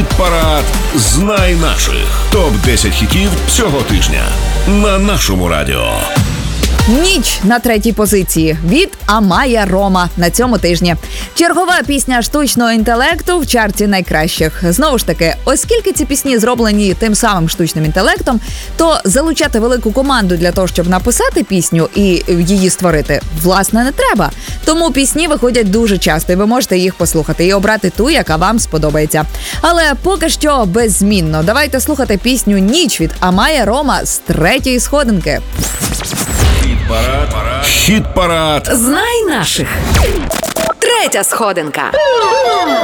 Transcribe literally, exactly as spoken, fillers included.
Хіт-парад «Знай наших». топ десять хітів цього тижня на нашому радіо. Ніч на третій позиції від Амая Рома на цьому тижні. Чергова пісня штучного інтелекту в чарті найкращих. Знову ж таки, оскільки ці пісні зроблені тим самим штучним інтелектом, то залучати велику команду для того, щоб написати пісню і її створити, власне, не треба. Тому пісні виходять дуже часто, і ви можете їх послухати і обрати ту, яка вам сподобається. Але поки що беззмінно. Давайте слухати пісню «Ніч» від Амая Рома з третьої сходинки. Хіт-парад. Хіт-парад. Знай наших. Третя сходинка.